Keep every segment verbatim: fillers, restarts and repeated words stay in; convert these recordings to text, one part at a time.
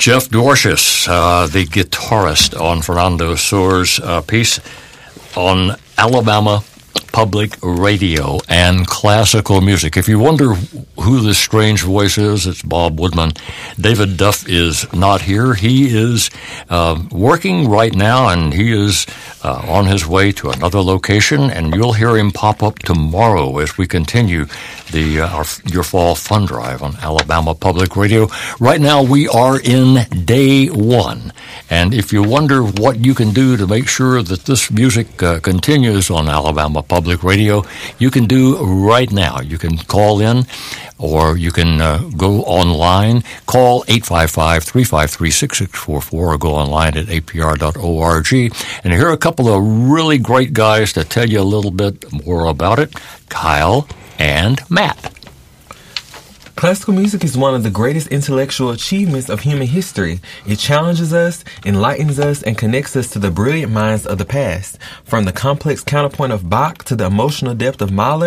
Jeff Dwarshus, uh, the guitarist on Fernando Soares' uh, piece on Alabama Public Radio and classical music. If you wonder who this strange voice is, it's Bob Woodman. David Duff is not here. He is uh, working right now, and he is uh, on his way to another location, and you'll hear him pop up tomorrow as we continue the uh, our, your fall fun drive on Alabama Public Radio. Right now, we are in day one, and if you wonder what you can do to make sure that this music uh, continues on Alabama Public Radio, you can do right now. You can call in, or you can uh, go online. Call eight five five, three five three, six six four four or go online at a p r dot org. And here are a couple of really great guys to tell you a little bit more about it, Kyle and Matt. Classical music is one of the greatest intellectual achievements of human history. It challenges us, enlightens us, and connects us to the brilliant minds of the past. From the complex counterpoint of Bach to the emotional depth of Mahler,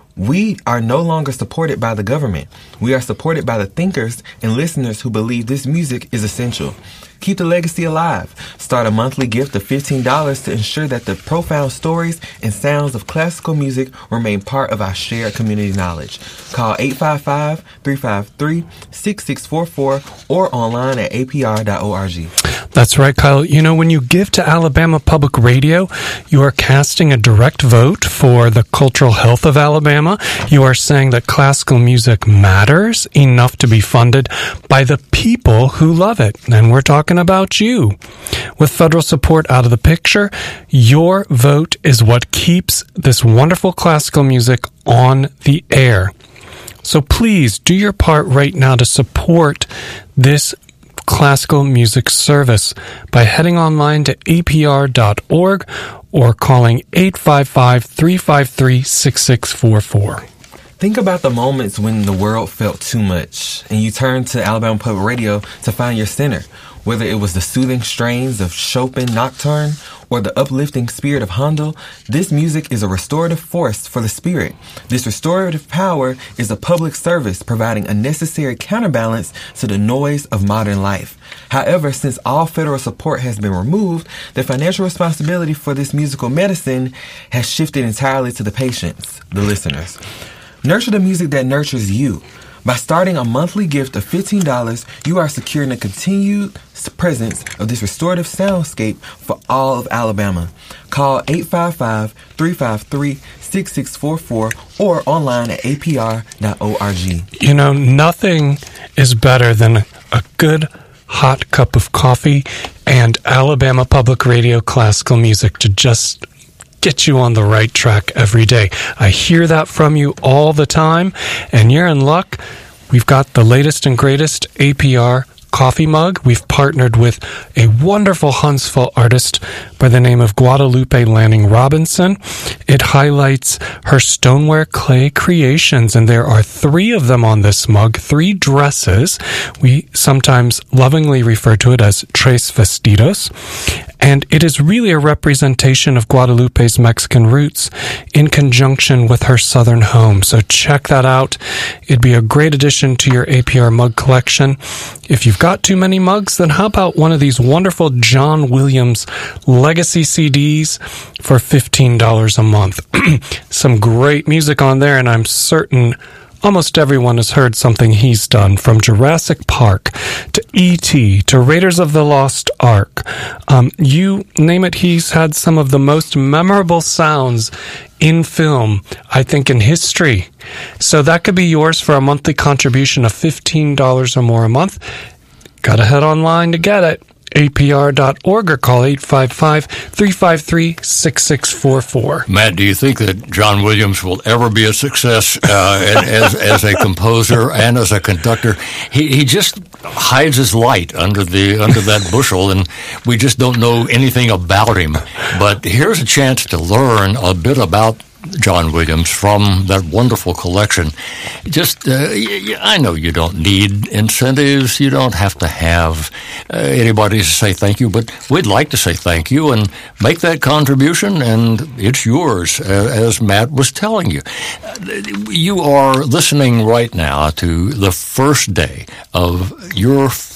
we are no longer supported by the government. We are supported by the thinkers and listeners who believe this music is essential. Keep the legacy alive. Start a monthly gift of fifteen dollars to ensure that the profound stories and sounds of classical music remain part of our shared community knowledge. Call eight five five, three five three, six six four four or online at a p r dot org. That's right, Kyle. You know, when you give to Alabama Public Radio, you are casting a direct vote for the cultural health of Alabama. You are saying that classical music matters enough to be funded by the people who love it. And we're talking about you. With federal support out of the picture, your vote is what keeps this wonderful classical music on the air. So please do your part right now to support this classical music service by heading online to a p r dot org or calling eight five five, three five three, six six four four. Think about the moments when the world felt too much and you turned to Alabama Public Radio to find your center. Whether it was the soothing strains of Chopin Nocturne or the uplifting spirit of Handel, this music is a restorative force for the spirit. This restorative power is a public service providing a necessary counterbalance to the noise of modern life. However, since all federal support has been removed, the financial responsibility for this musical medicine has shifted entirely to the patients, the listeners. Nurture the music that nurtures you. By starting a monthly gift of fifteen dollars, you are securing the continued presence of this restorative soundscape for all of Alabama. Call eight five five, three five three, six six four four or online at a p r dot org. You know, nothing is better than a good hot cup of coffee and Alabama Public Radio classical music to just get you on the right track every day. I hear that from you all the time, and you're in luck. We've got the latest and greatest A P R coffee mug. We've partnered with a wonderful Huntsville artist by the name of Guadalupe Lanning Robinson. It highlights her stoneware clay creations, and there are three of them on this mug, three dresses. We sometimes lovingly refer to it as tres vestidos. And it is really a representation of Guadalupe's Mexican roots in conjunction with her southern home. So check that out. It'd be a great addition to your A P R mug collection. If you've got too many mugs, then how about one of these wonderful John Williams Legacy C Ds for fifteen dollars a month? Some great music on there, and I'm certain almost everyone has heard something he's done, from Jurassic Park to E T to Raiders of the Lost Ark. Um, you name it, he's had some of the most memorable sounds in film, I think, in history. So that could be yours for a monthly contribution of fifteen dollars or more a month. Gotta head online to get it. a p r dot org or call eight five five, three five three, six six four four. Matt, do you think that John Williams will ever be a success uh, as, as a composer and as a conductor? He he just hides his light under the under that bushel, and we just don't know anything about him. But here's a chance to learn a bit about John Williams from that wonderful collection. Just, uh, I know you don't need incentives. You don't have to have uh, anybody to say thank you, but we'd like to say thank you and make that contribution, and it's yours, uh, as Matt was telling you. You are listening right now to the first day of your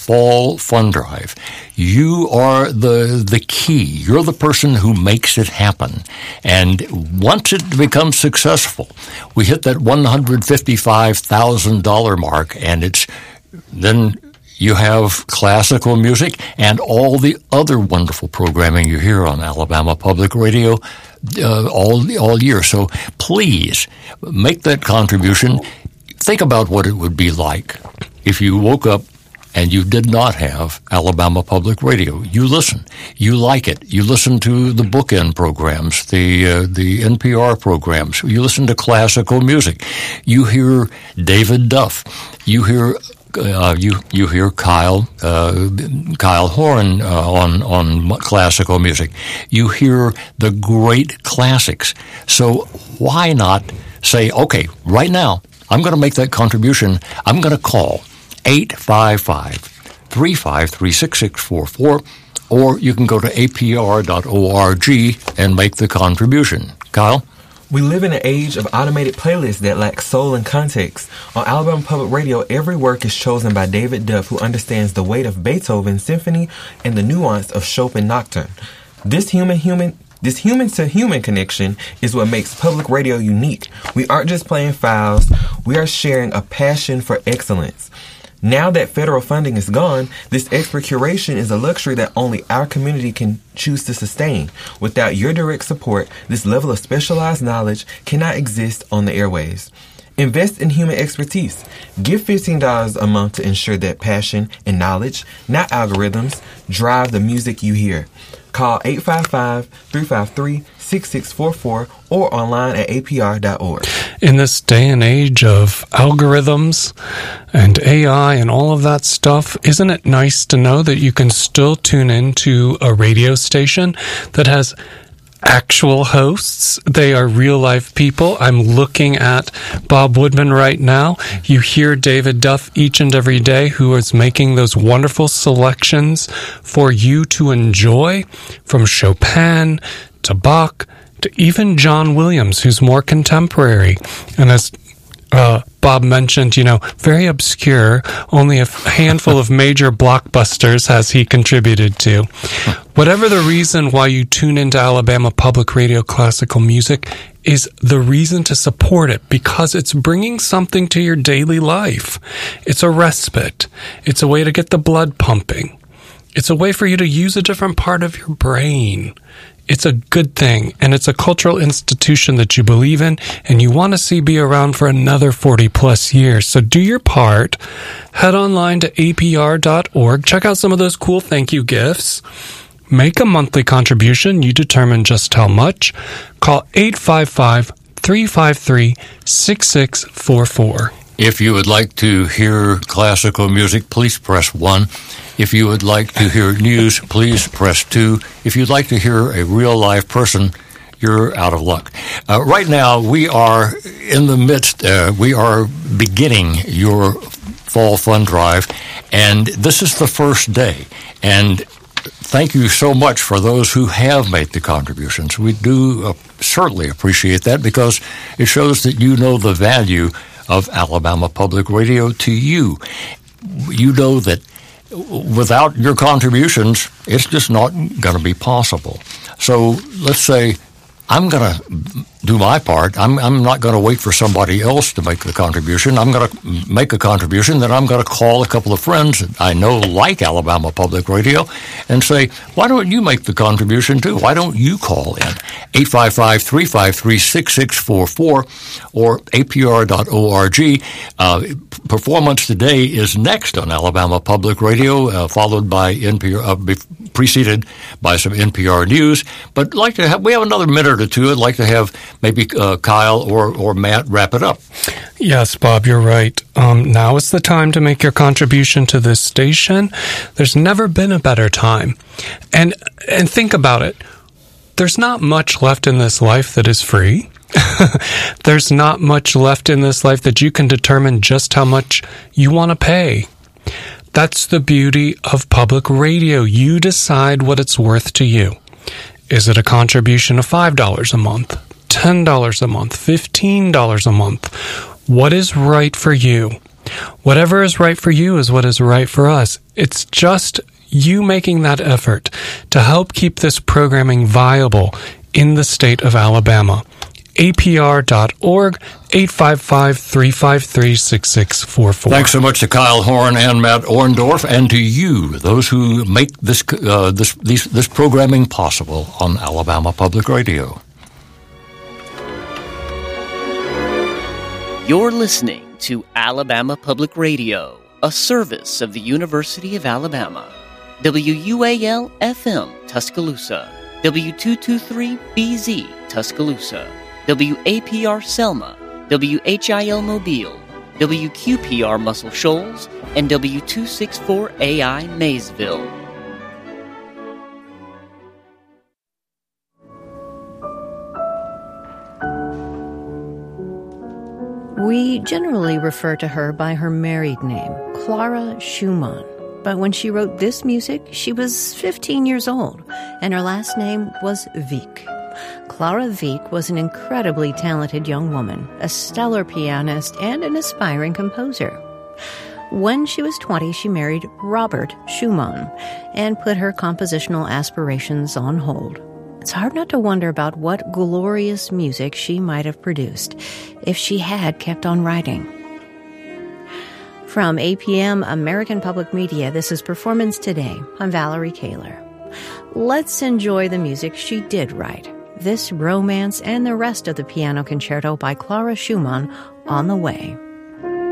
Fall Fund Drive. You are the the key. You're the person who makes it happen. And once it becomes successful, we hit that one hundred fifty-five thousand dollars mark, and it's then you have classical music and all the other wonderful programming you hear on Alabama Public Radio uh, all all year. So please make that contribution. Think about what it would be like if you woke up and you did not have Alabama Public Radio. You listen. You like it. You listen to the bookend programs, the uh, the N P R programs. You listen to classical music. You hear David Duff. You hear uh, you you hear Kyle uh, Kyle Horan uh, on on classical music. You hear the great classics. So why not say, okay, right now, I'm going to make that contribution. I'm going to call eight five five, three five three, six six four four, or you can go to A P R dot org and make the contribution. Kyle? We live in an age of automated playlists that lack soul and context. On Alabama Public Radio, every work is chosen by David Duff, who understands the weight of Beethoven's symphony and the nuance of Chopin Nocturne. This human-human This human-to-human connection is what makes public radio unique. We aren't just playing files, we are sharing a passion for excellence. Now that federal funding is gone, this expert curation is a luxury that only our community can choose to sustain. Without your direct support, this level of specialized knowledge cannot exist on the airwaves. Invest in human expertise. Give fifteen dollars a month to ensure that passion and knowledge, not algorithms, drive the music you hear. Call eight five five, three five three, six six four four or online at A P R dot org. In this day and age of algorithms and A I and all of that stuff, isn't it nice to know that you can still tune into a radio station that has actual hosts? They are real life people. I'm looking at Bob Woodman right now. You hear David Duff each and every day, who is making those wonderful selections for you to enjoy, from Chopin to Bach to even John Williams, who's more contemporary. And as Uh, Bob mentioned, you know, very obscure, only a handful of major blockbusters has he contributed to. Whatever the reason why you tune into Alabama Public Radio classical music is the reason to support it, because it's bringing something to your daily life. It's a respite. It's a way to get the blood pumping. It's a way for you to use a different part of your brain. It's a good thing, and it's a cultural institution that you believe in and you want to see be around for another forty plus years. So do your part. Head online to A P R dot org. Check out some of those cool thank you gifts. Make a monthly contribution. You determine just how much. Call eight five five, three five three, six six four four. If you would like to hear classical music, please press one. If you would like to hear news, please press two. If you'd like to hear a real-life person, you're out of luck. Uh, right now, we are in the midst, uh, we are beginning your Fall Fund Drive, and this is the first day. And thank you so much for those who have made the contributions. We do uh, certainly appreciate that, because it shows that you know the value of Alabama Public Radio to you. You know that without your contributions, it's just not going to be possible. So let's say I'm going to do my part. I'm, I'm not going to wait for somebody else to make the contribution. I'm going to make a contribution, then I'm going to call a couple of friends that I know like Alabama Public Radio and say, why don't you make the contribution too? Why don't you call in? eight five five, three five three, six six four four or A P R dot org. Uh, Performance Today is next on Alabama Public Radio, uh, followed by N P R, uh, preceded by some N P R news. But like to have, we have another minute or two. I'd like to have maybe uh, Kyle or, or Matt wrap it up. Yes, Bob, you're right. Um, now is the time to make your contribution to this station. There's never been a better time. And and think about it. There's not much left in this life that is free. There's not much left in this life that you can determine just how much you want to pay. That's the beauty of public radio. You decide what it's worth to you. Is it a contribution of five dollars a month, ten dollars a month, fifteen dollars a month? What is right for you? Whatever is right for you is what is right for us. It's just you making that effort to help keep this programming viable in the state of Alabama. A P R dot org, eight five five, three five three, six six four four. Thanks so much to Kyle Horn and Matt Orndorff, and to you, those who make this uh, this these, this programming possible on Alabama Public Radio. You're listening to Alabama Public Radio, a service of the University of Alabama. W U A L F M Tuscaloosa, W two twenty-three B Z Tuscaloosa, W A P R Selma, W H I L Mobile, W Q P R Muscle Shoals, and W two sixty-four A I Maysville. We generally refer to her by her married name, Clara Schumann. But when she wrote this music, she was fifteen years old, and her last name was Wieck. Clara Wieck was an incredibly talented young woman, a stellar pianist, and an aspiring composer. When she was twenty, she married Robert Schumann and put her compositional aspirations on hold. It's hard not to wonder about what glorious music she might have produced if she had kept on writing. From A P M American Public Media, this is Performance Today. I'm Valerie Kaler. Let's enjoy the music she did write. This Romance and the rest of the piano concerto by Clara Schumann on the way.